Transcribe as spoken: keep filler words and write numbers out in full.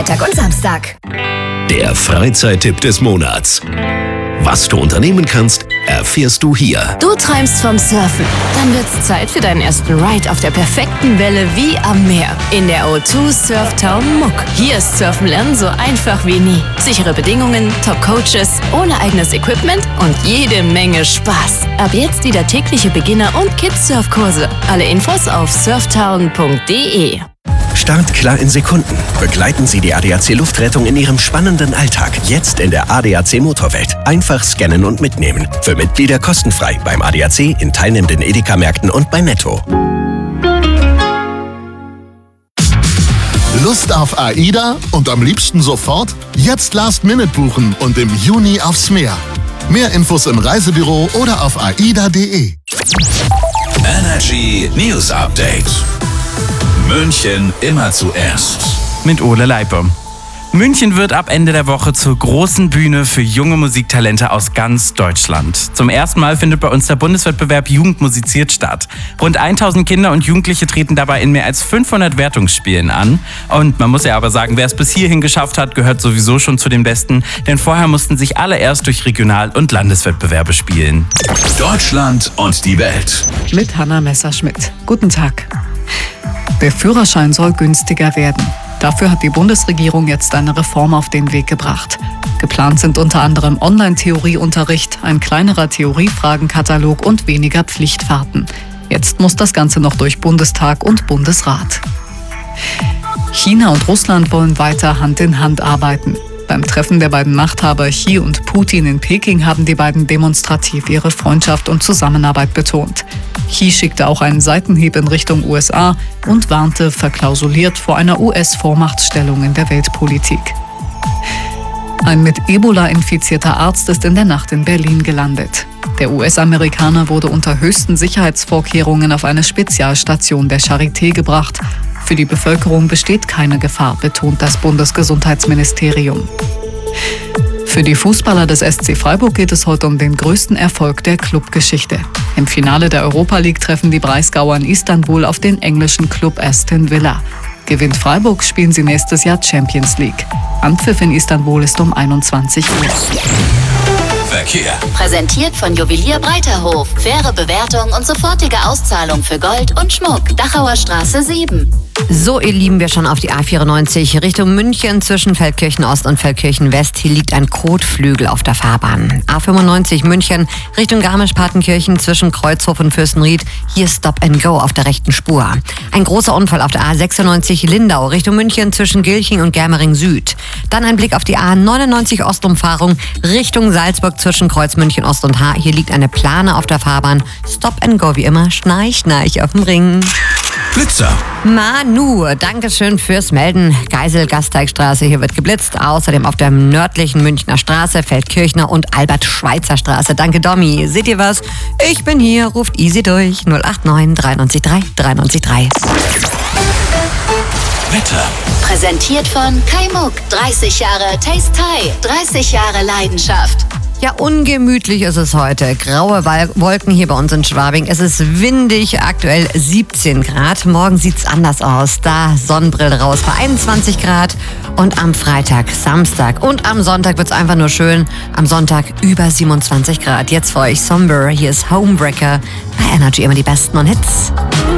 Freitag und Samstag. Der Freizeittipp des Monats. Was du unternehmen kannst, erfährst du hier. Du träumst vom Surfen. Dann wird's Zeit für deinen ersten Ride auf der perfekten Welle wie am Meer. In der O zwei Surftown Muck. Hier ist Surfen lernen so einfach wie nie. Sichere Bedingungen, Top-Coaches, ohne eigenes Equipment und jede Menge Spaß. Ab jetzt wieder tägliche Beginner- und Kids-Surfkurse. Alle Infos auf surftown punkt de. Start klar in Sekunden. Begleiten Sie die A D A C Luftrettung in Ihrem spannenden Alltag. Jetzt in der A D A C Motorwelt. Einfach scannen und mitnehmen. Für Mitglieder kostenfrei beim A D A C, in teilnehmenden Edeka-Märkten und bei Netto. Lust auf AIDA und am liebsten sofort? Jetzt Last Minute buchen und im Juni aufs Meer. Mehr Infos im Reisebüro oder auf aida punkt de. Energy News Update. München immer zuerst. Mit Ole Leipe. München wird ab Ende der Woche zur großen Bühne für junge Musiktalente aus ganz Deutschland. Zum ersten Mal findet bei uns der Bundeswettbewerb Jugend musiziert statt. Rund tausend Kinder und Jugendliche treten dabei in mehr als fünfhundert Wertungsspielen an. Und man muss ja aber sagen, wer es bis hierhin geschafft hat, gehört sowieso schon zu den Besten. Denn vorher mussten sich alle erst durch Regional- und Landeswettbewerbe spielen. Deutschland und die Welt. Mit Hanna Messerschmidt. Guten Tag. Der Führerschein soll günstiger werden. Dafür hat die Bundesregierung jetzt eine Reform auf den Weg gebracht. Geplant sind unter anderem Online-Theorieunterricht, ein kleinerer Theoriefragenkatalog und weniger Pflichtfahrten. Jetzt muss das Ganze noch durch Bundestag und Bundesrat. China und Russland wollen weiter Hand in Hand arbeiten. Beim Treffen der beiden Machthaber Xi und Putin in Peking haben die beiden demonstrativ ihre Freundschaft und Zusammenarbeit betont. Xi schickte auch einen Seitenhieb in Richtung U S A und warnte verklausuliert vor einer U S-Vormachtstellung in der Weltpolitik. Ein mit Ebola infizierter Arzt ist in der Nacht in Berlin gelandet. Der U S-Amerikaner wurde unter höchsten Sicherheitsvorkehrungen auf eine Spezialstation der Charité gebracht. Für die Bevölkerung besteht keine Gefahr, betont das Bundesgesundheitsministerium. Für die Fußballer des S C Freiburg geht es heute um den größten Erfolg der Clubgeschichte. Im Finale der Europa League treffen die Breisgauer in Istanbul auf den englischen Club Aston Villa. Gewinnt Freiburg, spielen sie nächstes Jahr Champions League. Anpfiff in Istanbul ist um einundzwanzig Uhr. Verkehr. Präsentiert von Juwelier Breiterhof. Faire Bewertung und sofortige Auszahlung für Gold und Schmuck. Dachauer Straße sieben. So, ihr Lieben, wir schauen auf die A vierundneunzig Richtung München zwischen Feldkirchen Ost und Feldkirchen West. Hier liegt ein Kotflügel auf der Fahrbahn. A fünfundneunzig München Richtung Garmisch-Partenkirchen zwischen Kreuzhof und Fürstenried. Hier Stop and Go auf der rechten Spur. Ein großer Unfall auf der A sechsundneunzig Lindau Richtung München zwischen Gilching und Germering Süd. Dann ein Blick auf die A neunundneunzig Ostumfahrung Richtung Salzburg zwischen Kreuzmünchen Ost und Haar. Hier liegt eine Plane auf der Fahrbahn. Stop and Go wie immer. Schnarch, schnarch auf dem Ring. Blitzer. Manu, Dankeschön fürs Melden. Geisel-Gasteigstraße, hier wird geblitzt. Außerdem auf der nördlichen Münchner Straße, Feldkirchner und Albert-Schweitzer Straße. Danke, Domi. Seht ihr was? Ich bin hier, ruft easy durch. null acht neun drei neun drei drei neun drei. Wetter. Präsentiert von Kai Muck. dreißig Jahre Taste Thai. dreißig Jahre Leidenschaft. Ja, ungemütlich ist es heute. Graue Wolken hier bei uns in Schwabing. Es ist windig, aktuell siebzehn Grad. Morgen sieht's anders aus. Da Sonnenbrille raus bei einundzwanzig Grad. Und am Freitag, Samstag und am Sonntag wird's einfach nur schön. Am Sonntag über siebenundzwanzig Grad. Jetzt für euch Somber. Hier ist Homebreaker. Bei Energy immer die besten und Hits.